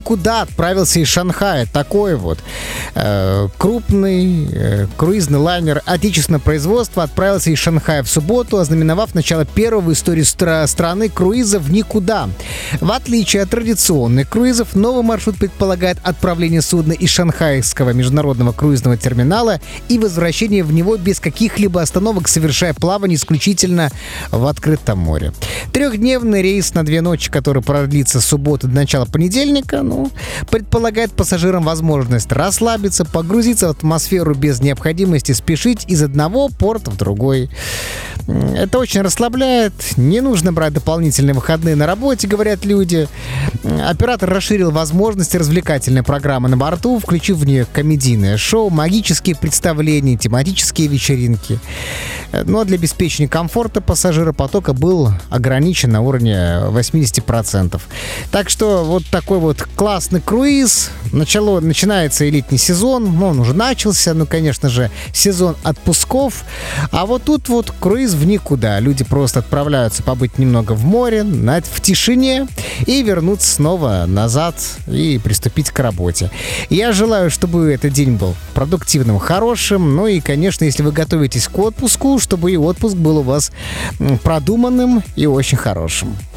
Куда отправился из Шанхая такой вот крупный круизный лайнер отечественного производства отправился из Шанхая в субботу, ознаменовав начало первого в истории страны круиза в никуда. В отличие от традиционных круизов, новый маршрут предполагает отправление судна из Шанхайского международного круизного терминала и возвращение в него без каких-либо остановок, совершая плавание исключительно в открытом море. Трехдневный рейс на 2 ночи, который продлится с субботы до начала понедельника, предполагает пассажирам возможность расслабиться, погрузиться в атмосферу без необходимости спешить из одного порта в другой. Это очень расслабляет. Не нужно брать дополнительные выходные на работе, говорят люди. Оператор расширил возможности развлекательной программы на борту, включив в нее комедийное шоу, магические представления, тематические вечеринки. Но для обеспечения комфорта пассажиропотока был ограничен на уровне 80%. Так что вот такой вот классный круиз. Начинается и летний сезон. Он уже начался. Конечно же, сезон отпусков. А вот тут вот круиз в никуда. Люди просто отправляются побыть немного в море, в тишине и вернуться снова назад и приступить к работе. Я желаю, чтобы этот день был продуктивным, хорошим. И, конечно, если вы готовитесь к отпуску, чтобы и отпуск был у вас продуманным и очень хорошим.